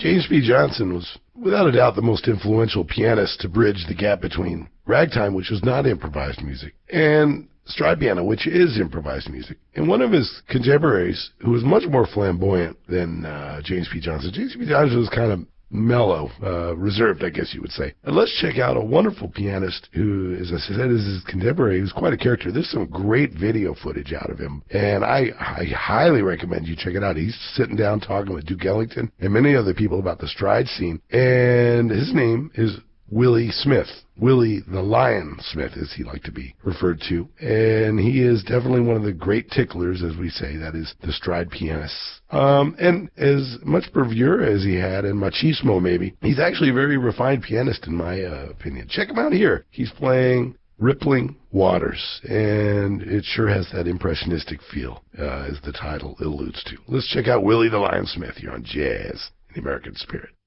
James P. Johnson was, without a doubt, the most influential pianist to bridge the gap between ragtime, which was not improvised music, and stride piano, which is improvised music. And one of his contemporaries, who was much more flamboyant than James P. Johnson. James P. Johnson was kind of mellow, reserved, I guess you would say. And let's check out a wonderful pianist who, as I said, is his contemporary. He was quite a character. There's some great video footage out of him, and I highly recommend you check it out. He's sitting down talking with Duke Ellington and many other people about the stride scene, and his name is Willie Smith. Willie the Lion Smith, as he liked to be referred to. And he is definitely one of the great ticklers, as we say, that is, the stride pianists. And as much bravura as he had, and machismo maybe, he's actually a very refined pianist in my opinion. Check him out here. He's playing Rippling Waters, and it sure has that impressionistic feel, as the title alludes to. Let's check out Willie the Lion Smith here on Jazz in the American Spirit.